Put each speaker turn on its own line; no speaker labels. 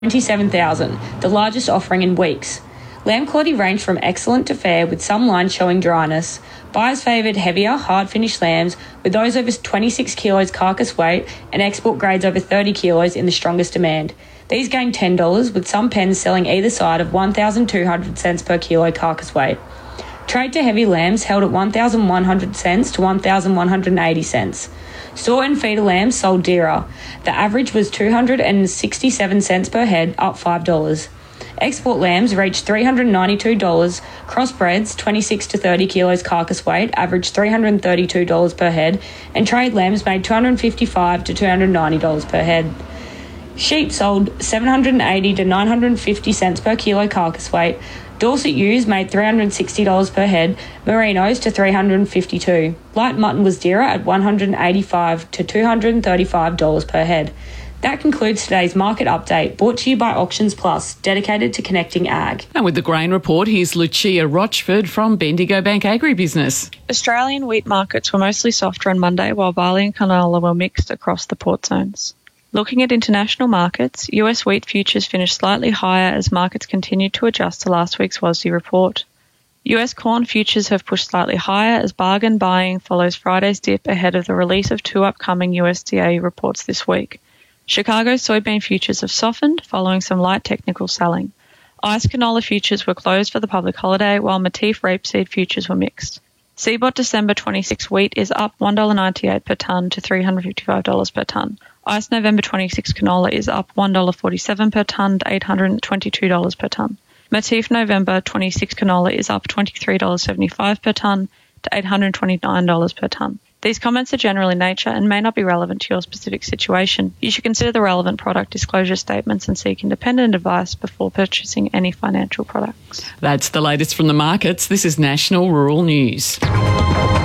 27,000, the largest offering in weeks. Lamb quality ranged from excellent to fair, with some lines showing dryness. Buyers favoured heavier, hard-finished lambs, with those over 26 kilos carcass weight and export grades over 30 kilos in the strongest demand. These gained $10, with some pens selling either side of 1,200 cents per kilo carcass weight. Trade to heavy lambs held at 1,100 cents to 1,180 cents. Store and feeder lambs sold dearer. The average was 267 cents per head, up $5. Export lambs reached $392. Crossbreds, 26 to 30 kilos carcass weight, averaged $332 per head, and trade lambs made $255 to $290 per head. Sheep sold 780 to 950 cents per kilo carcass weight. Dorset ewes made $360 per head, merinos to $352. Light mutton was dearer at $185 to $235 per head. That concludes today's market update, brought to you by Auctions Plus, dedicated to connecting ag.
And with the grain report, here's Lucia Rochford from Bendigo Bank Agribusiness.
Australian wheat markets were mostly softer on Monday, while barley and canola were mixed across the port zones. Looking at international markets, US wheat futures finished slightly higher as markets continued to adjust to last week's WASDE report. US corn futures have pushed slightly higher as bargain buying follows Friday's dip ahead of the release of two upcoming USDA reports this week. Chicago soybean futures have softened following some light technical selling. ICE canola futures were closed for the public holiday, while Matif rapeseed futures were mixed. CBOT December 26 wheat is up $1.98 per tonne to $355 per tonne. ICE November 26 canola is up $1.47 per tonne to $822 per tonne. Matif November 26 canola is up $23.75 per tonne to $829 per tonne. These comments are general in nature and may not be relevant to your specific situation. You should consider the relevant product disclosure statements and seek independent advice before purchasing any financial products.
That's the latest from the markets. This is National Rural News.